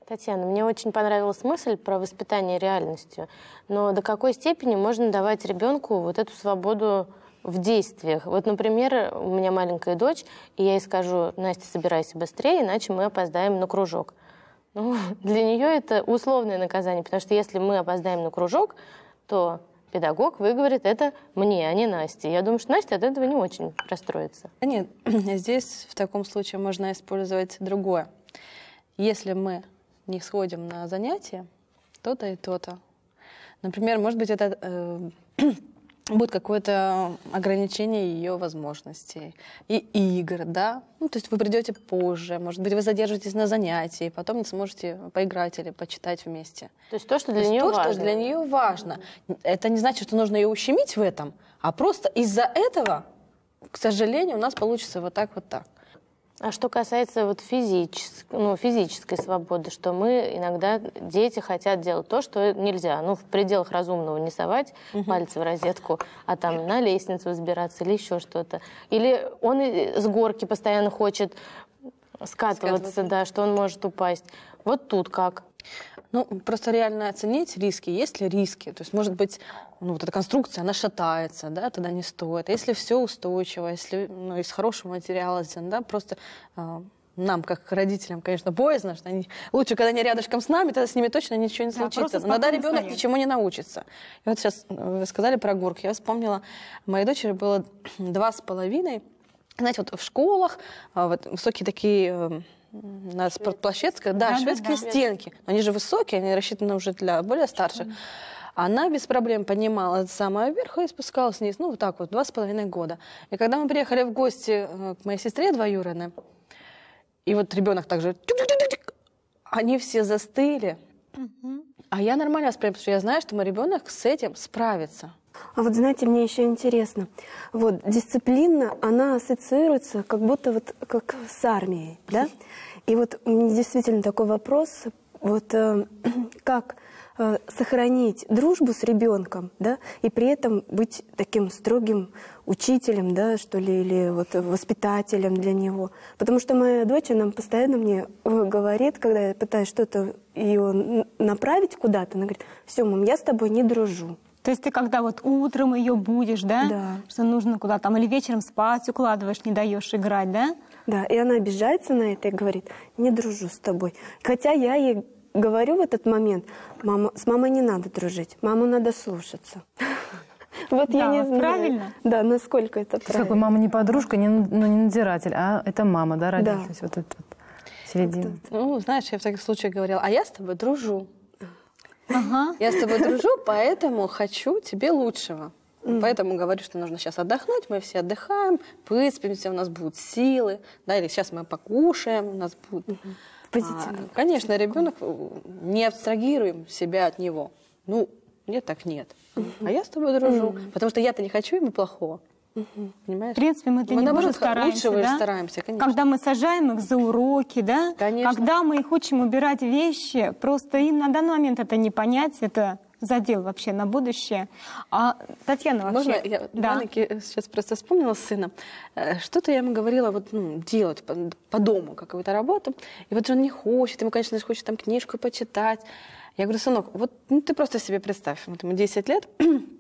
Татьяна, мне очень понравилась мысль про воспитание реальностью. Но до какой степени можно давать ребенку вот эту свободу в действиях? Вот, например, у меня маленькая дочь, и я ей скажу: Настя, собирайся быстрее, иначе мы опоздаем на кружок. Ну, для нее это условное наказание, потому что если мы опоздаем на кружок, то педагог выговорит это мне, а не Насте. Я думаю, что Настя от этого не очень расстроится. Нет, здесь в таком случае можно использовать другое. Если мы не сходим на занятия, то-то и то-то. Например, может быть, это будет какое-то ограничение ее возможностей и игр, да? Ну, то есть вы придете позже, может быть, вы задержитесь на занятии, потом не сможете поиграть или почитать вместе. То есть то, что для нее важно. Что для нее важно. Это не значит, что нужно ее ущемить в этом, а просто из-за этого, к сожалению, у нас получится вот так, вот так. А что касается вот физической свободы, что мы иногда, дети хотят делать то, что нельзя. Ну, в пределах разумного не совать пальцы в розетку, а там на лестницу взбираться или еще что-то. Или он с горки постоянно хочет скатываться, да, что он может упасть. Вот тут как? Ну, просто реально оценить риски. Есть ли риски? То есть, может быть, вот эта конструкция, она шатается, да, тогда не стоит. А если все устойчиво, если из хорошего материала сделано, да, просто нам, как родителям, конечно, боязно, что они лучше, когда они рядышком с нами, тогда с ними точно ничего не случится. Но тогда ребенок ничему не научится. И вот сейчас вы сказали про горки. Я вспомнила, моей дочери было 2,5. Знаете, вот в школах вот, высокие такие... на спортплощадке, да, шведские стенки. Они же высокие, они рассчитаны уже для более старших. Она без проблем поднимала самое вверх и спускалась вниз. Ну, вот так вот, 2,5 года. И когда мы приехали в гости к моей сестре двоюродной, и вот ребенок также... Они все застыли. А я нормально воспринимаю, потому что я знаю, что мой ребенок с этим справится. А вот знаете, мне еще интересно, вот дисциплина, она ассоциируется как будто вот как с армией, да? И вот у меня действительно такой вопрос, вот как сохранить дружбу с ребенком, да, и при этом быть таким строгим учителем, да, что ли, или вот воспитателем для него. Потому что моя дочь, она постоянно мне говорит, когда я пытаюсь что-то ее направить куда-то, она говорит: все, мам, я с тобой не дружу. То есть ты когда вот утром ее будешь, да? Да. Что нужно куда-то там, или вечером спать укладываешь, не даешь играть, да? Да, и она обижается на это и говорит: не дружу с тобой. Хотя я ей говорю в этот момент: мама, с мамой не надо дружить, маму надо слушаться. Вот я не знаю. Правильно? Да, насколько это правильно. Какой мама не подружка, не надзиратель, а это мама, да, родитель. То есть вот это вот середина. Ну, знаешь, я в таких случаях говорила: а я с тобой дружу. Ага. Я с тобой дружу, поэтому хочу тебе лучшего. Поэтому говорю, что нужно сейчас отдохнуть, мы все отдыхаем, выспимся, у нас будут силы, да, или сейчас мы покушаем, у нас будут... Конечно, ребенок, не абстрагируем себя от него. Ну, нет, так нет. А я с тобой дружу, потому что я-то не хочу ему плохого. Понимаешь? В принципе, мы для него же стараемся, лучшего да? стараемся, конечно. Когда мы сажаем их за уроки, да? Конечно. Когда мы их учим убирать вещи, просто им на данный момент это не понять, это задел вообще на будущее. А Татьяна вообще... Можно я маленький сейчас просто вспомнила сына? Что-то я ему говорила вот, делать по дому, какую-то работу. И вот же он не хочет, ему, конечно, хочет там книжку почитать. Я говорю: сынок, вот ты просто себе представь, вот ему 10 лет,